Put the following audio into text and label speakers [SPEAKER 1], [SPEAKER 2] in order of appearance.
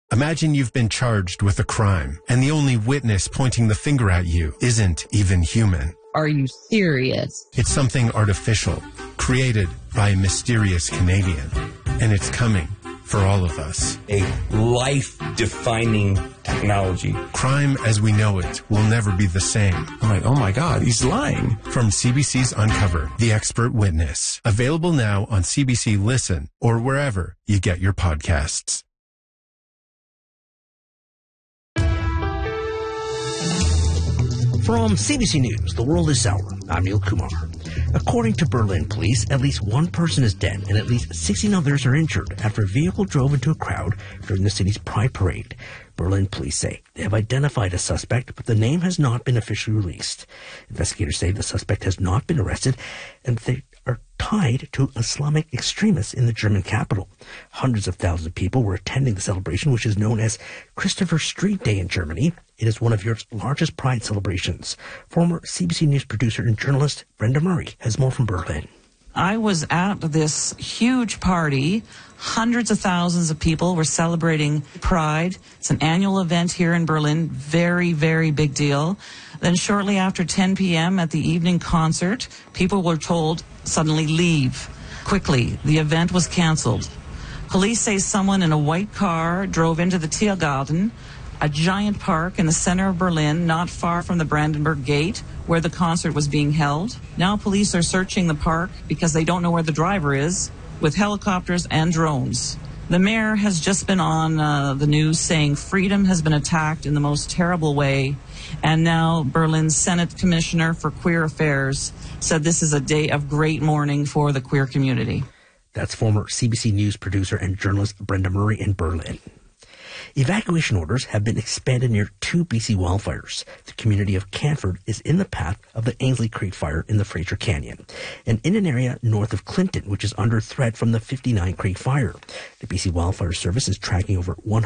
[SPEAKER 1] Imagine you've been charged with a crime, and the only witness pointing the finger at you isn't even human.
[SPEAKER 2] Are you serious?
[SPEAKER 1] It's something artificial, created by a mysterious Canadian. And it's coming for all of us.
[SPEAKER 3] A life-defining technology.
[SPEAKER 1] Crime as we know it will never be the same.
[SPEAKER 4] I'm like, oh my God, he's lying.
[SPEAKER 1] From CBC's Uncover, The Expert Witness. Available now on CBC Listen or wherever you get your podcasts.
[SPEAKER 5] From CBC News, The World is Sour, I'm Neil Kumar. According to Berlin police, at least one person is dead and at least 16 others are injured after a vehicle drove into a crowd during the city's Pride Parade. Berlin police say they have identified a suspect, but the name has not been officially released. Investigators say the suspect has not been arrested and they are tied to Islamic extremists in the German capital. Hundreds of thousands of people were attending the celebration, which is known as Christopher Street Day in Germany. It is one of Europe's largest pride celebrations. Former CBC News producer and journalist Brenda Murray has more from Berlin.
[SPEAKER 6] I was at this huge party. Hundreds of thousands of people were celebrating Pride. It's an annual event here in Berlin. Very, very big deal. Then shortly after 10 p.m. at the evening concert, people were told suddenly leave quickly. The event was canceled. Police say someone in a white car drove into the Tiergarten, a giant park in the center of Berlin, not far from the Brandenburg Gate, where the concert was being held. Now police are searching the park because they don't know where the driver is, with helicopters and drones. The mayor has just been on the news saying freedom has been attacked in the most terrible way. And now Berlin's Senate Commissioner for Queer Affairs said this is a day of great mourning for the queer community.
[SPEAKER 5] That's former CBC News producer and journalist Brenda Murray in Berlin. Evacuation orders have been expanded near 2 BC wildfires. The community of Canford is in the path of the Ainsley Creek fire in the Fraser Canyon, and in an area north of Clinton, which is under threat from the 59 Creek fire. The BC Wildfire Service is tracking over 100